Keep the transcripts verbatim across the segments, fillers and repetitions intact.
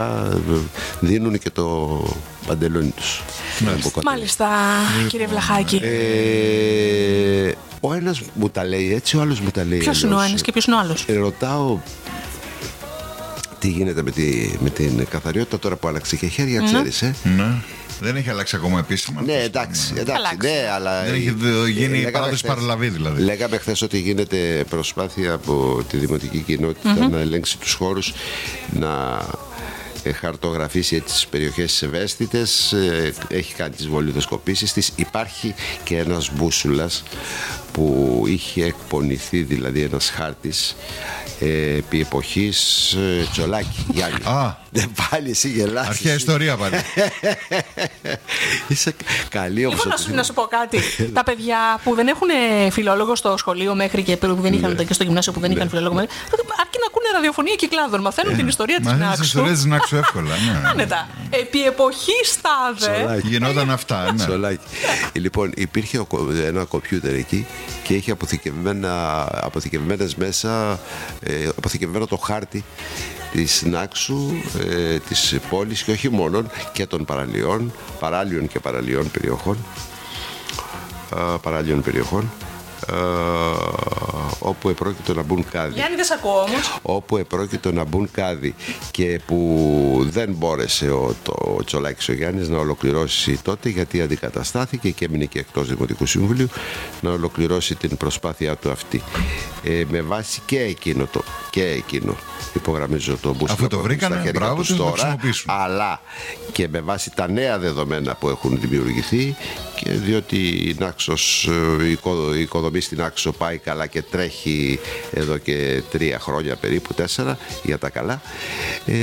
δίνουν και το παντελόνι τους. Μάλιστα, κύριε Βλαχάκη. Ε, ο ένας μου τα λέει έτσι, ο άλλος μου τα λέει. Ποιος είναι ο ένας και ποιος είναι ο άλλος? Ε, ρωτάω τι γίνεται με, τη, με την καθαριότητα τώρα που άλλαξε και χέρια, mm. ξέρεις, ε. Ναι. Δεν έχει αλλάξει ακόμα επίσημα. Ναι, εντάξει, εντάξει ναι, αλλά δεν έχει γίνει παράδοση παραλαβή δηλαδή. Λέγαμε χθες ότι γίνεται προσπάθεια από τη δημοτική κοινότητα mm-hmm. να ελέγξει τους χώρους, να χαρτογραφήσει έτσι τις περιοχές ευαίσθητες, έχει κάνει τις βολιδοσκοπήσεις της. Υπάρχει και ένας μπούσουλας που είχε εκπονηθεί, δηλαδή ένας χάρτης επί εποχής Τσολάκη. Γιάννη. Α, δεν πάλι εσύ γελάσεις. Αρχαία ιστορία πάλι. Είσαι καλή όμως. Να σου, να σου πω κάτι. Τα παιδιά που δεν έχουν φιλόλογο στο σχολείο μέχρι και που δεν είχαν και στο γυμνάσιο που δεν είχαν φιλόλογο μέχρι, αρκεί να ακούνε ραδιοφωνία κυκλάδων. Μαθαίνουν την ιστορία της Νάξου. Μαθαίνουν την ιστορία της Νάξου εύκολα. Άνετα. Επί εποχής τάδε. Γινόταν αυτά. Λοιπόν, υπήρχε ένα κομπιούτερ εκεί και είχε αποθηκευμένες μέσα, ε, αποθηκευμένο το χάρτη της Νάξου, ε, της πόλης και όχι μόνον, και των παραλιών, παράλιων και παραλιών περιοχών, ε, παράλιων περιοχών, ε, όπου επρόκειτο να μπουν κάδι. Γιάννη, δεν σ' ακούω όμως. Όπου επρόκειτο να μπουν κάδι και που δεν μπόρεσε ο, το, ο Τσολάκης ο Γιάννης να ολοκληρώσει τότε, γιατί αντικαταστάθηκε και έμεινε και εκτός Δημοτικού Συμβουλίου, να ολοκληρώσει την προσπάθειά του αυτή. Ε, με βάση και εκείνο το, και εκείνο υπογραμμίζω το μπούσουλα. Αφού το βρήκανε, μπράβο τους, τώρα, αλλά και με βάση τα νέα δεδομένα που έχουν δημιουργηθεί, και διότι η Νάξος, η οικοδομή στην Νάξο πάει καλά και τρέχει εδώ και τρία χρόνια περίπου, τέσσερα για τα καλά. Ε,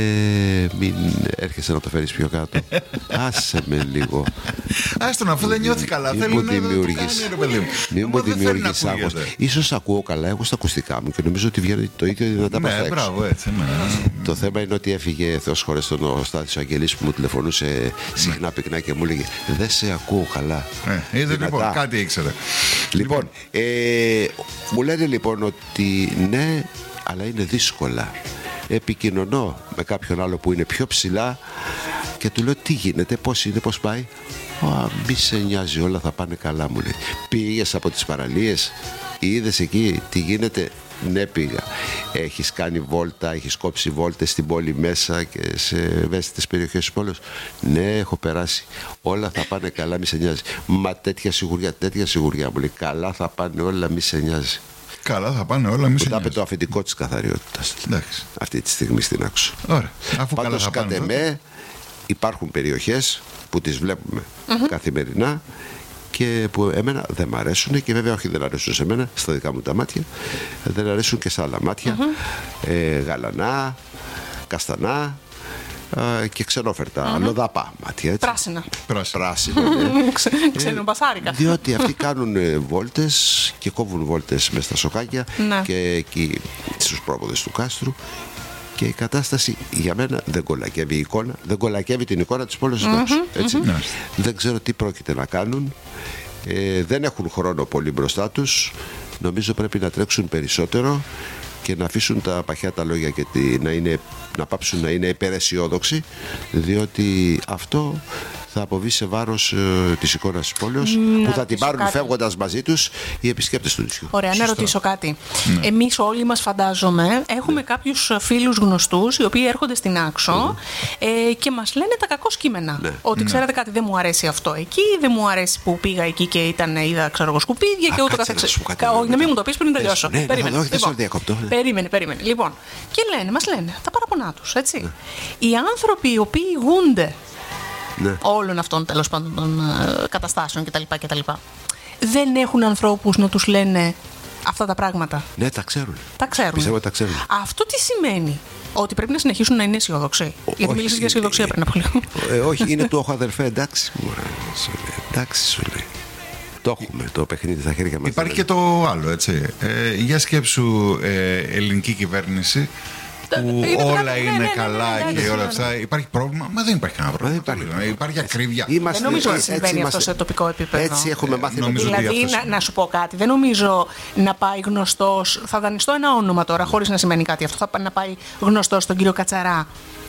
μην έρχεσαι να το φέρεις πιο κάτω. Άσε με λίγο. Άστον, αφού δεν νιώθει καλά. Μην μου δημιουργείς Μην μου δημιουργείς άγχος. Ίσως ακούω καλά εγώ στα ακουστικά μου και νομίζω ότι βγαίνει το ίδιο δυνατά προς τα έξω. Μπράβο, έτσι, ναι. Το θέμα είναι ότι έφυγε, Θεός χωρές, τον Στάθης ο Αγγελής που μου τηλεφωνούσε συχνά πυκνά και μου έλεγε δεν σε ακούω καλά. Ε, είδε λοιπόν, κάτι ήξερε. Λοιπόν, ε, μου λένε λοιπόν ότι ναι, αλλά είναι δύσκολα. Επικοινωνώ με κάποιον άλλο που είναι πιο ψηλά και του λέω τι γίνεται, πώς είναι, πώς πάει. Α, μη σε νοιάζει, όλα θα πάνε καλά, μου λέει. Πήγες από τις παραλίες, είδες εκεί τι γίνεται? Ναι, πήγα. Έχεις κάνει βόλτα, έχεις κόψει βόλτες στην πόλη μέσα και σε ευαίσθητες περιοχές της πόλης? Ναι, έχω περάσει. Όλα θα πάνε καλά, μη σε νοιάζει. Μα τέτοια σιγουριά, τέτοια σιγουριά, μου λέει. Καλά θα πάνε όλα, μη σε νοιάζει. Καλά θα πάνε όλα, μη σε νοιάζει. Που το αφεντικό της καθαριότητας. Εντάξει. Αυτή τη στιγμή στην Άξο. Ωραία. Αφού πάντως κατ' εμέ υπάρχουν περιοχές που τις βλέπουμε mm-hmm. καθημερινά και που εμένα δεν μ' αρέσουν, και βέβαια όχι δεν αρέσουν σε μένα, στα δικά μου τα μάτια, δεν αρέσουν και σε άλλα μάτια. Mm-hmm. ε, γαλανά, καστανά ε, και ξενόφερτα, mm-hmm. λοδαπά μάτια, έτσι. Πράσινα. Πράσινα, ναι. Ξενοπασάρικα. ε, διότι αυτοί κάνουν ε, βόλτες και κόβουν βόλτες μες στα σοκάκια και εκεί στους πρόποδες του κάστρου. Και η κατάσταση για μένα δεν κολακεύει η εικόνα, δεν κολακεύει την εικόνα της πόλης του Νάξου. Mm-hmm. Δεν ξέρω τι πρόκειται να κάνουν. Ε, δεν έχουν χρόνο πολύ μπροστά τους. Νομίζω πρέπει να τρέξουν περισσότερο και να αφήσουν τα παχιά τα λόγια και τη, να, είναι, να πάψουν να είναι υπεραισιόδοξοι, διότι αυτό θα αποβεί σε βάρος ε, της εικόνας της πόλης, που θα την πάρουν φεύγοντας μαζί τους οι επισκέπτες του νησιού. Ωραία, να ρωτήσω κάτι. Ναι. Εμείς όλοι μας, φαντάζομαι, έχουμε ναι. κάποιους φίλους γνωστούς οι οποίοι έρχονται στην Άξο mm. ε, και μας λένε τα κακό κείμενα. Ναι. Ότι ναι. ξέρετε κάτι, δεν μου αρέσει αυτό εκεί, δεν μου αρέσει που πήγα εκεί και ήταν, είδα ξέρω εγώ σκουπίδια και ούτω καθεξής. Όχι, να μην μου το πεις πριν τελειώσω. Ναι, περίμενε. Όχι, δεν διακόπτω. Περίμενε, περίμενε. Λοιπόν, και λένε, μας λένε τα παραπονά τους, έτσι. Ναι. Οι άνθρωποι οι οποίοι ηγούνται ναι. όλων αυτών τέλος πάντων των uh, καταστάσεων κτλ, κτλ. Δεν έχουν ανθρώπους να τους λένε αυτά τα πράγματα. Ναι, τα ξέρουν. Τα ξέρουν. Πιστεύω ότι τα ξέρουν. Αυτό τι σημαίνει? Ότι πρέπει να συνεχίσουν να είναι αισιοδοξοί? Ο, γιατί μίλησες για αισιοδοξία πριν από λίγο. Ε, όχι, είναι του όχου αδερφέ, εντάξει. Εντάξει σου λέει. Το έχουμε το παιχνίδι στα χέρια μας. Υπάρχει και το άλλο, έτσι. Ε, για σκέψου ε, ελληνική κυβέρνηση που είναι όλα καλά, είναι ναι, ναι, καλά ναι, ναι, ναι, και όλα αυτά. Υπάρχει πρόβλημα? Μα δεν υπάρχει κανένα πρόβλημα. Δεν υπάρχει, υπάρχει ακρίβεια. Είμαστε, δεν νομίζω ότι συμβαίνει αυτό σε τοπικό επίπεδο. Έτσι έχουμε μάθει. Δηλαδή, να, να σου πω κάτι. Δεν νομίζω να πάει γνωστός. Θα δανειστώ ένα όνομα τώρα, χωρίς να σημαίνει κάτι αυτό. Θα να πάει γνωστός στον κύριο Κατσαρά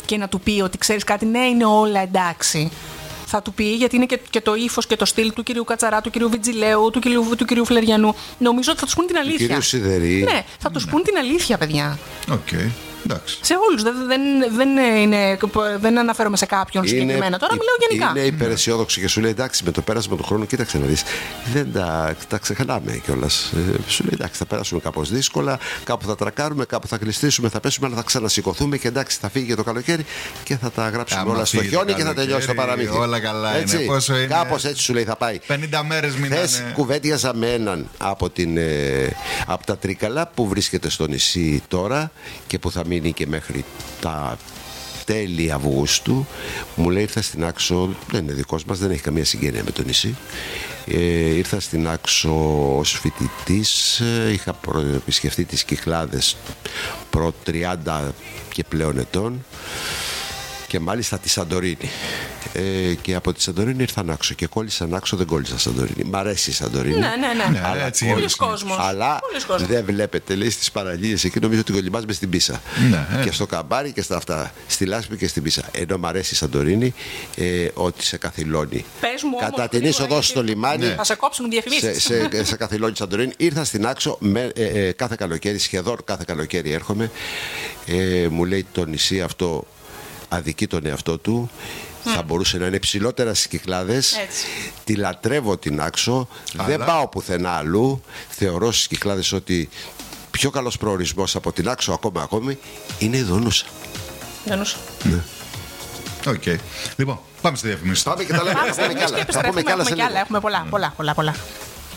και να του πει ότι ξέρεις κάτι, ναι, είναι όλα εντάξει. Θα του πει, γιατί είναι και, και το ύφος και το στυλ του κυρίου Κατσαρά, του κυρίου Βιτζιλέου, του κυρίου, του κυρίου Φλεριανού. Νομίζω ότι θα τους πούν την αλήθεια. Του κυρίου Σιδερή. Ναι, θα τους ναι. πούν την αλήθεια, παιδιά. Οκ. Okay. Εντάξει. Σε όλους. Δεν, δεν, δεν, είναι, δεν αναφέρομαι σε κάποιον είναι, συγκεκριμένα. Τώρα μιλάω γενικά. Είναι υπεραισιόδοξο και σου λέει εντάξει, με το πέρασμα του χρόνου, κοίταξε να δεις. Δεν τα, τα ξεχνάμε κιόλας. Ε, σου λέει εντάξει, θα περάσουμε κάπως δύσκολα, κάπου θα τρακάρουμε, κάπου θα κλειστήσουμε, θα πέσουμε, αλλά θα ξανασηκωθούμε και εντάξει, θα φύγει το καλοκαίρι και θα τα γράψουμε Άμα όλα στο χιόνι και θα τελειώσει το παραμύθι. Όλα καλά έτσι, είναι. Πόσο είναι. Κάπως έτσι σου λέει θα πάει. πενήντα μέρες μείνανε. Χθες κουβέντιαζα με έναν από, την, ε, από τα Τρίκαλα που βρίσκεται στο νησί τώρα και που θα μείνει και μέχρι τα τέλη Αυγούστου. Μου λέει ήρθα στην Άξο, δεν είναι δικός μας, δεν έχει καμία συγγένεια με το νησί. Ε, ήρθα στην Άξο ως φοιτητής, είχα επισκεφτεί τις Κυκλάδες προ τριάντα και πλέον ετών και μάλιστα τη Σαντορίνη. Ε, και από τη Σαντορίνη ήρθα Άξο και κόλλησα Άξο, δεν κόλλησα Σαντορίνη. Μ' αρέσει η Σαντορίνη. Ναι, ναι, ναι. Αλλά, έτσι, πολλοί κόσμος. αλλά πολλοί κόσμος. δεν βλέπετε, λέει στις παραλίες εκεί νομίζω ότι κολυμπάς στην Πίσα. Ναι, και στο Καμπάρι και στα αυτά. Στη Λάσπη και στην Πίσα. Ενώ μ' αρέσει η Σαντορίνη, ε, ότι σε καθυλώνει. Πες μου κατά όμως, την είσοδο στο λιμάνι. Ναι. Θα σε κόψουν διαφημίσεις. Σε, σε, σε καθυλώνει η Σαντορίνη. Ήρθα στην Άξο με, ε, ε, κάθε καλοκαίρι, σχεδόν κάθε καλοκαίρι έρχομαι. Ε, μου λέει το νησί αυτό αδικεί τον εαυτό του. Mm. Θα μπορούσε να είναι ψηλότερα στις Κυκλάδες. Έτσι. Τη λατρεύω την Άξο. Αλλά... δεν πάω πουθενά αλλού. Θεωρώ στις Κυκλάδες ότι πιο καλός προορισμός από την Άξο ακόμα ακόμη είναι η Δονούσα. Δονούσα. Ναι. Οκ. Okay. Λοιπόν, πάμε στη διαφημίση. Πάμε και τα λέμε. Θα πούμε κι άλλα. Έχουμε πολλά, πολλά, πολλά, πολλά.